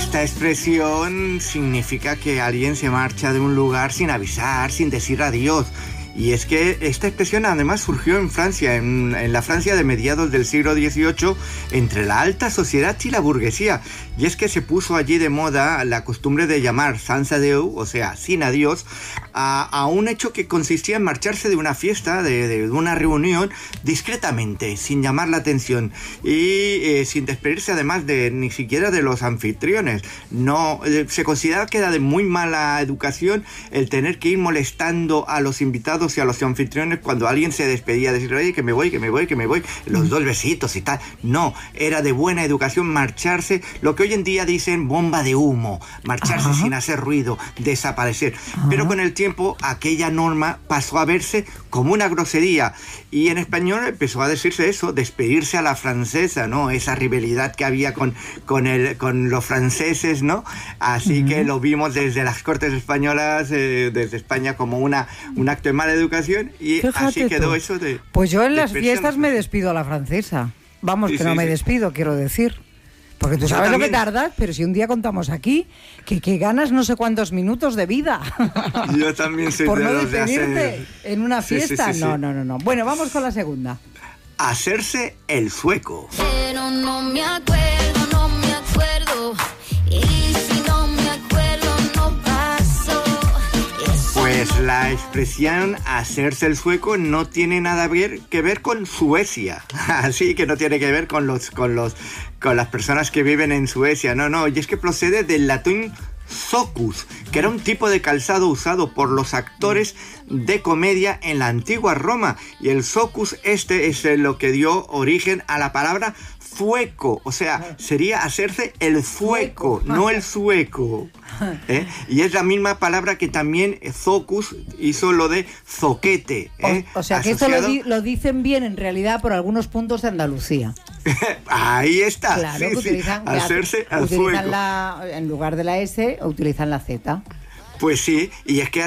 Esta expresión significa que alguien se marcha de un lugar sin avisar, sin decir adiós. Y es que esta expresión además surgió en Francia, en la Francia de mediados del siglo XVIII, entre la alta sociedad y la burguesía. Y es que se puso allí de moda la costumbre de llamar sans adieu, o sea, sin adiós, a un hecho que consistía en marcharse de una fiesta, de una reunión, discretamente, sin llamar la atención y sin despedirse además ni siquiera de los anfitriones. No, se considera que era de muy mala educación el tener que ir molestando a los invitados y a los anfitriones cuando alguien se despedía, decir, oye, que me voy, los dos besitos y tal. No, era de buena educación marcharse, lo que hoy en día dicen bomba de humo, marcharse sin hacer ruido, desaparecer. Pero con el tiempo aquella norma pasó a verse como una grosería y en español empezó a decirse eso, despedirse a la francesa, ¿no? Esa rivalidad que había con los franceses, ¿no? Así que lo vimos desde las Cortes españolas, desde España, como un acto de mala educación y fíjate así quedó eso de... Pues yo en las fiestas me despido a la francesa. Vamos, que no me despido, quiero decir. Porque tú sabes lo que tardas, pero si un día contamos aquí que ganas no sé cuántos minutos de vida. Yo también soy por de no los de despedirte en una fiesta. No. Bueno, vamos con la segunda. Hacerse el sueco. Pero no me acuerdo. Y si no me acuerdo, no pasó. Pues la expresión hacerse el sueco no tiene nada que ver con Suecia. Así que no tiene que ver con las personas que viven en Suecia. No, y es que procede del latín socus, que era un tipo de calzado usado por los actores de comedia en la antigua Roma. Y el socus es lo que dio origen a la palabra fueco, o sea, sería hacerse el fueco, no el sueco. Y es la misma palabra que también Zocus hizo lo de zoquete. O sea, que asociado... esto lo dicen bien en realidad por algunos puntos de Andalucía. Ahí está. Claro, que utilizan, hacerse el fueco. En lugar de la S, utilizan la Z. Pues sí, y es que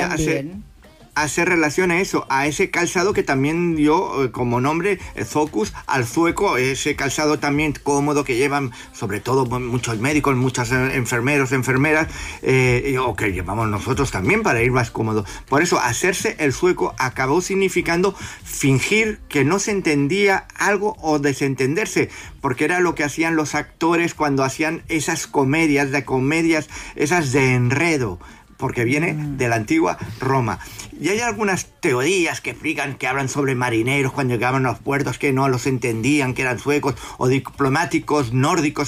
hace relación a eso, a ese calzado que también dio como nombre Zocus al sueco, ese calzado también cómodo que llevan sobre todo muchos médicos, muchos enfermeros, enfermeras, o que llevamos nosotros también para ir más cómodo. Por eso, hacerse el sueco acabó significando fingir que no se entendía algo o desentenderse, porque era lo que hacían los actores cuando hacían esas comedias, esas de enredo, porque viene de la antigua Roma. Y hay algunas teorías que explican, que hablan sobre marineros cuando llegaban a los puertos que no los entendían, que eran suecos, o diplomáticos nórdicos